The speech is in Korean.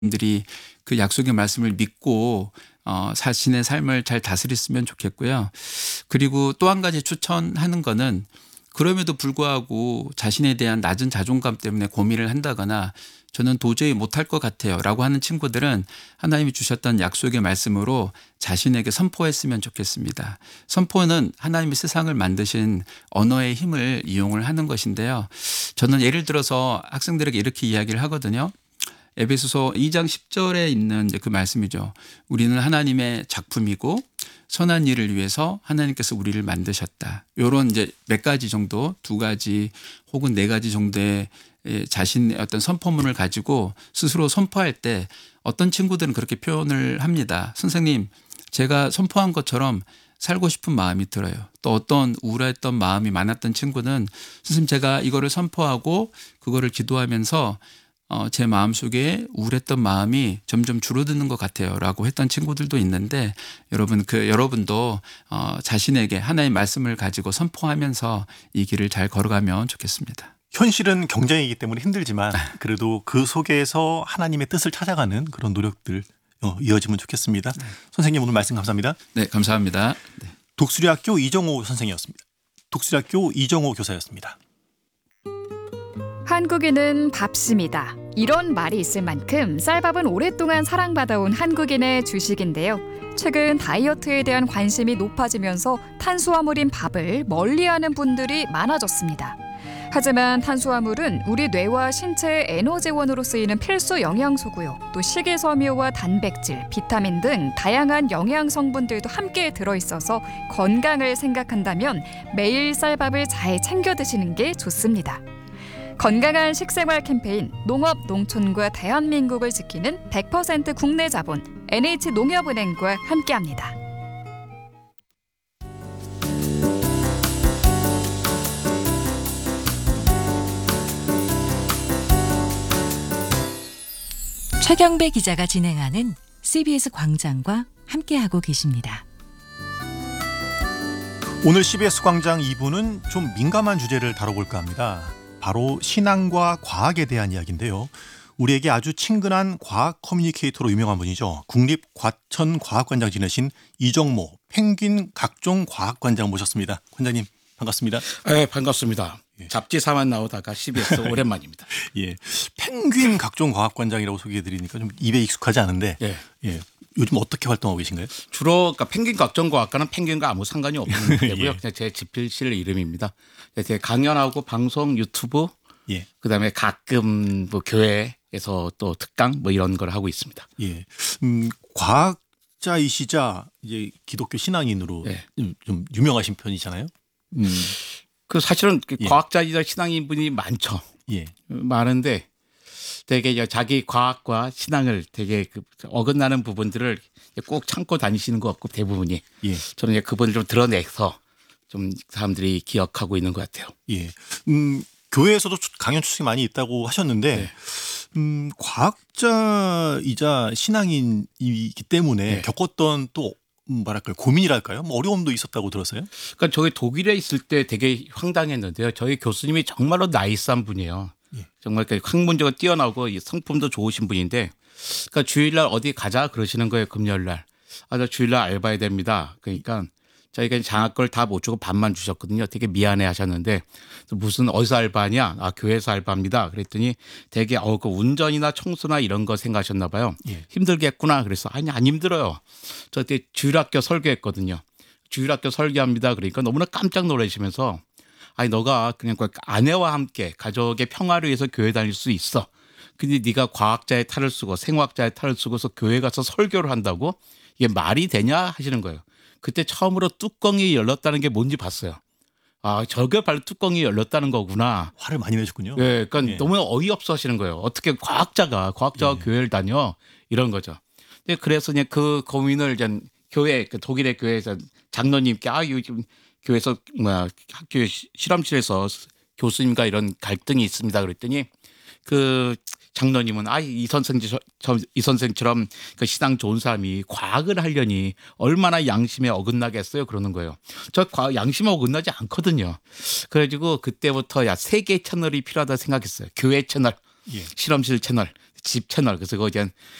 들이 그 약속의 말씀을 믿고 자신의 삶을 잘 다스렸으면 좋겠고요. 그리고 또 한 가지 추천하는 거는 그럼에도 불구하고 자신에 대한 낮은 자존감 때문에 고민을 한다거나 저는 도저히 못할 것 같아요 라고 하는 친구들은 하나님이 주셨던 약속의 말씀으로 자신에게 선포했으면 좋겠습니다. 선포는 하나님이 세상을 만드신 언어의 힘을 이용을 하는 것인데요. 저는 예를 들어서 학생들에게 이렇게 이야기를 하거든요. 에베소서 2장 10절에 있는 이제 그 말씀이죠. 우리는 하나님의 작품이고 선한 일을 위해서 하나님께서 우리를 만드셨다. 이런 이제 몇 가지 정도, 두 가지 혹은 네 가지 정도의 자신의 어떤 선포문을 가지고 스스로 선포할 때 어떤 친구들은 그렇게 표현을 합니다. 선생님, 제가 선포한 것처럼 살고 싶은 마음이 들어요. 또 어떤 우울했던 마음이 많았던 친구는 선생님, 제가 이거를 선포하고 그거를 기도하면서 제 마음속에 우울했던 마음이 점점 줄어드는 것 같아요 라고 했던 친구들도 있는데 여러분도 자신에게 하나의 말씀을 가지고 선포하면서 이 길을 잘 걸어가면 좋겠습니다. 현실은 경쟁이기 때문에 힘들지만 그래도 그 속에서 하나님의 뜻을 찾아가는 그런 노력들 이어지면 좋겠습니다. 선생님 오늘 말씀 감사합니다. 네, 감사합니다. 네. 독수리학교 이정호 선생이었습니다. 독수리학교 이정호 교사였습니다. 한국인은 밥심이다. 이런 말이 있을 만큼 쌀밥은 오랫동안 사랑받아온 한국인의 주식인데요. 최근 다이어트에 대한 관심이 높아지면서 탄수화물인 밥을 멀리하는 분들이 많아졌습니다. 하지만 탄수화물은 우리 뇌와 신체의 에너지원으로 쓰이는 필수 영양소고요. 또 식이섬유와 단백질, 비타민 등 다양한 영양 성분들도 함께 들어있어서 건강을 생각한다면 매일 쌀밥을 잘 챙겨 드시는 게 좋습니다. 건강한 식생활 캠페인 농업, 농촌과 대한민국을 지키는 100% 국내 자본 NH농협은행과 함께합니다. 최경배 기자가 진행하는 CBS 광장과 함께하고 계십니다. 오늘 CBS 광장 2부는 좀 민감한 주제를 다뤄볼까 합니다. 바로 신앙과 과학에 대한 이야기인데요. 우리에게 아주 친근한 과학 커뮤니케이터로 유명한 분이죠. 국립과천과학관장 지내신 이정모 펭귄 각종 과학관장 모셨습니다. 관장님 반갑습니다. 네, 반갑습니다. 잡지사만 나오다가 CBS 오랜만입니다. 예, 펭귄 각종 과학관장이라고 소개해드리니까 좀 입에 익숙하지 않은데 요즘 어떻게 활동하고 계신가요? 주로 그러니까 펭귄 각종과학과는 펭귄과 아무 상관이 없는 데고요. 그냥 제 집필실 이름입니다. 제 강연하고 방송, 유튜브, 그다음에 가끔 뭐 교회에서 또 특강 뭐 이런 걸 하고 있습니다. 예, 과학자이시자 이제 기독교 신앙인으로 좀 유명하신 편이잖아요. 그 사실은 과학자이자 신앙인 분이 많죠. 많은데 되게 자기 과학과 신앙을 되게 어긋나는 부분들을 꼭 참고 다니시는 것 같고 대부분이 저는 이제 그분을 좀 드러내서 좀 사람들이 기억하고 있는 것 같아요. 교회에서도 강연 출석이 많이 있다고 하셨는데 과학자이자 신앙인이기 때문에 겪었던 또 뭐랄까요, 고민이랄까요? 뭐 어려움도 있었다고 들었어요? 그러니까 저희 독일에 있을 때 되게 황당했는데요. 저희 교수님이 정말로 나이스한 분이에요. 정말 학문적으로 뛰어나고 성품도 좋으신 분인데, 그러니까 주일날 어디 가자 그러시는 거예요. 금요일날. 저 주일날 알바해야 됩니다. 그러니까 저희가 장학 걸 다 못 주고 반만 주셨거든요. 되게 미안해 하셨는데 무슨 어디서 알바냐? 교회에서 알바입니다. 그랬더니 되게 그 운전이나 청소나 이런 거 생각하셨나 봐요. 힘들겠구나. 그래서 아니 안 힘들어요. 저 그때 주일학교 설교했거든요. 주일학교 설교합니다. 그러니까 너무나 깜짝 놀라시면서 아니 너가 그냥 아내와 함께 가족의 평화를 위해서 교회 다닐 수 있어. 근데 네가 과학자의 탈을 쓰고 생화학자의 탈을 쓰고서 교회 가서 설교를 한다고? 이게 말이 되냐 하시는 거예요. 그때 처음으로 뚜껑이 열렸다는 게 뭔지 봤어요. 저게 바로 뚜껑이 열렸다는 거구나. 화를 많이 내셨군요. 그러니까 너무 어이없어 하시는 거예요. 어떻게 과학자가 교회를 다녀? 이런 거죠. 그래서 그냥 그 고민을 교회, 독일의 교회에서 장로님께 요즘 교회에서 학교 실험실에서 교수님과 이런 갈등이 있습니다. 그랬더니 그 장로님은 이 선생처럼 그 신앙 좋은 사람이 과학을 하려니 얼마나 양심에 어긋나겠어요 그러는 거예요. 저 양심에 어긋나지 않거든요. 그래가지고 그때부터 세계 채널이 필요하다 생각했어요. 교회 채널, 실험실 채널. 집 채널 그래서 거기에 대한